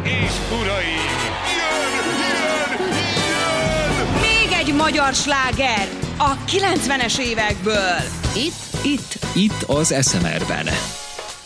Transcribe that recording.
és uraim, jön! Még egy magyar sláger a 90-es évekből. Itt az SMR-ben.